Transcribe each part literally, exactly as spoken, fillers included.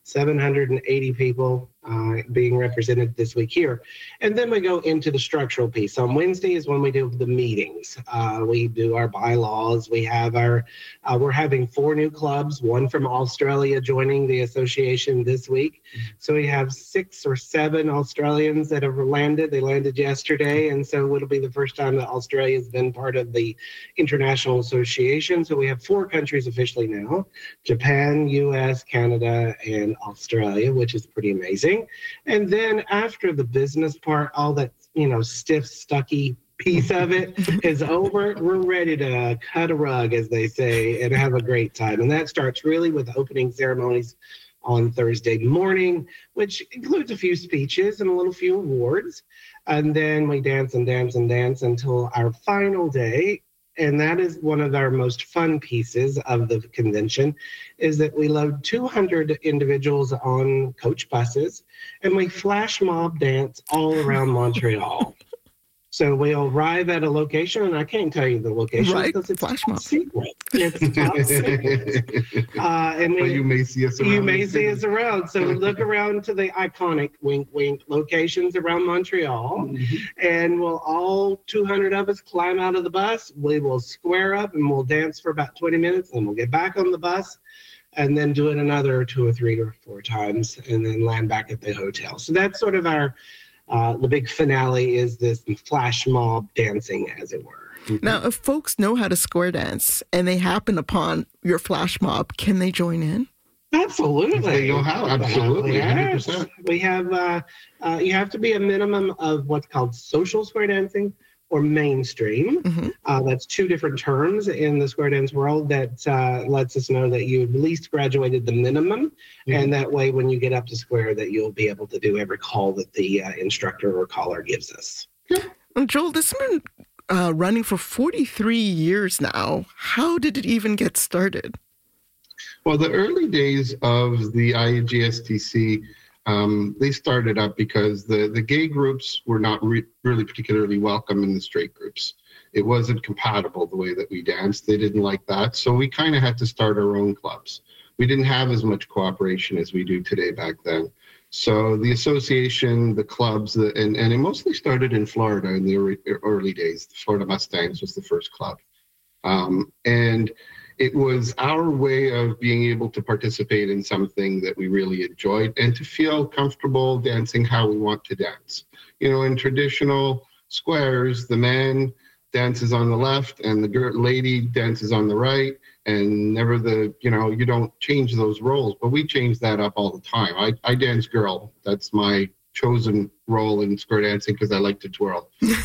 seven hundred eighty people uh, being represented this week here. And then we go into the structural piece. On Wednesday is when we do the meetings. Uh, we do our bylaws. We have our, uh, we're having four new clubs, one from Australia joining the association this week. So we have six or seven Australians that have landed. They landed yesterday. And so it'll be the first time that Australia has been part of the International Association. So we have four countries officially now: Japan, U S, Canada, and Australia, which is pretty amazing. And then after the business part, all that, you know, stiff, stucky piece of it is over. We're ready to cut a rug, as they say, and have a great time. And that starts really with opening ceremonies on Thursday morning, which includes a few speeches and a little few awards. And then we dance and dance and dance until our final day. And that is one of our most fun pieces of the convention, is that we load two hundred individuals on coach buses and we flash mob dance all around Montreal. So we'll arrive at a location, and I can't tell you the location right. because it's flash mob. secret. It's top secret. Uh, and But we, you may see us around. you may see us around. So look around to the iconic wink, wink locations around Montreal, Mhm. and we'll all two hundred of us climb out of the bus. We will square up and we'll dance for about twenty minutes, and we'll get back on the bus and then do it another two or three or four times and then land back at the hotel. So that's sort of our, uh, the big finale is this flash mob dancing, as it were. Now, if folks know how to square dance and they happen upon your flash mob, can they join in? Absolutely. They know how, absolutely, one hundred Yes. percent. We have, uh, uh, you have to be a minimum of what's called social square dancing or mainstream. Mhm. Uh, that's two different terms in the square dance world that uh, lets us know that you at least graduated the minimum. Mhm. And that way, when you get up to square, that you'll be able to do every call that the uh, instructor or caller gives us. And Joel, this has been uh, running for forty-three years now. How did it even get started? Well, the early days of the I G S T C, um, they started up because the, the gay groups were not re- really particularly welcome in the straight groups. It wasn't compatible the way that we danced. They didn't like that. So we kind of had to start our own clubs. We didn't have as much cooperation as we do today back then. So the association, the clubs, the, and, and it mostly started in Florida in the early, early days. The Florida Mustangs was the first club. Um, and it was our way of being able to participate in something that we really enjoyed and to feel comfortable dancing how we want to dance. You know, in traditional squares, the man dances on the left and the girl, lady dances on the right, and never the, you know, you don't change those roles, but we change that up all the time. I, I dance girl. That's my chosen role in square dancing because I like to twirl.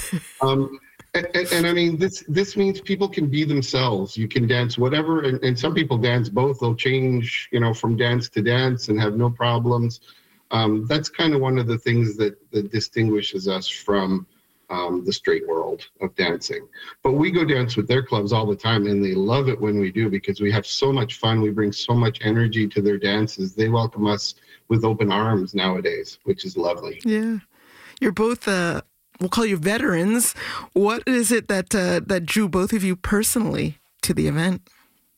um, And, and, and I mean, this this means people can be themselves. You can dance whatever, and, and some people dance both. They'll change, you know, from dance to dance and have no problems. Um, that's kind of one of the things that, that distinguishes us from um, the straight world of dancing. But we go dance with their clubs all the time, and they love it when we do because we have so much fun. We bring so much energy to their dances. They welcome us with open arms nowadays, which is lovely. Yeah. You're both, uh, we'll call you veterans. What is it that uh, that drew both of you personally to the event?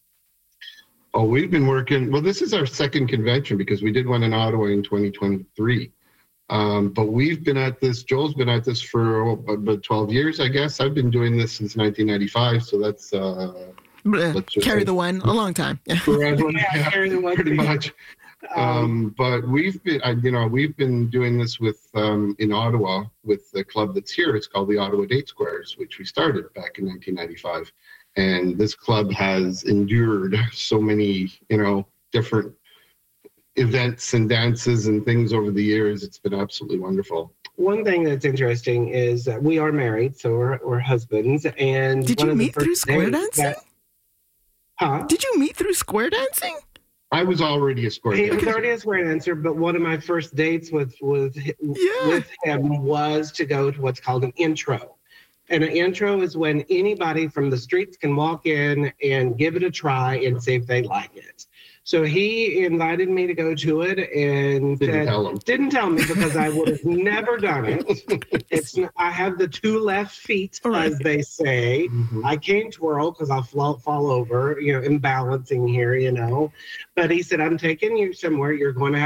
Oh, we've been working. Well, this is our second convention because we did one in Ottawa in twenty twenty-three. Um, but we've been at this, Joel's been at this for oh, about twelve years, I guess. I've been doing this since nineteen ninety-five. So that's... Uh, Uh, carry the one, a long time. Yeah. Yeah, carry the one. Pretty much. Um, but we've been, I, you know, we've been doing this with um, in Ottawa with the club that's here. It's called the Ottawa Date Squares, which we started back in nineteen ninety-five. And this club has endured so many, you know, different events and dances and things over the years. It's been absolutely wonderful. One thing that's interesting is that we are married, so we're, we're husbands. And Did one you of the meet through first square dates dancing? that- huh? Did you meet through square dancing? I was already a square He was dancer. already a square dancer, but one of my first dates with with Yeah. with him was to go to what's called an intro. And an intro is when anybody from the streets can walk in and give it a try and see if they like it. So he invited me to go to it and Didn't said- tell him. didn't tell me because I would have never done it. It's I have the two left feet, All right. as they say. Mhm. I can't twirl because I'll fall, fall over, you know, imbalancing here, you know. But he said, I'm taking you somewhere. You're going to have